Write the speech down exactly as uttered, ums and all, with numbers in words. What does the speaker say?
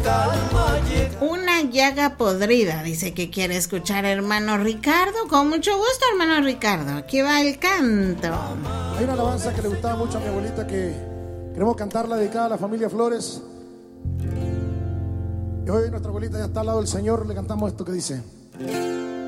calma llega. Una llaga podrida, dice que quiere escuchar hermano Ricardo. Con mucho gusto, hermano Ricardo. Aquí va el canto. Hay una alabanza que le gustaba mucho a mi abuelita que queremos cantarla, dedicada a la familia Flores. Y hoy nuestra abuelita ya está al lado del Señor. Le cantamos esto que dice: